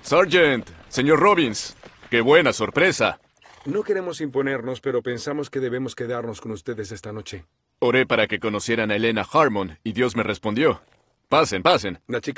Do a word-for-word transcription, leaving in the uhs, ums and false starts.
Sergeant, señor Robbins, qué buena sorpresa. No queremos imponernos, pero pensamos que debemos quedarnos con ustedes esta noche. Oré para que conocieran a Elena Harmon y Dios me respondió. Pasen, pasen. La chica